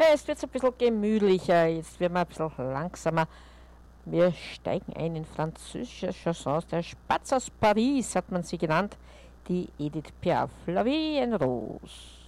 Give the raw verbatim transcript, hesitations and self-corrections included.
Jetzt wird es ein bisschen gemütlicher, jetzt wird man ein bisschen langsamer. Wir steigen ein in französische Chansons. Der Spatz aus Paris hat man sie genannt, die Edith Piaf, La Vie en Rose.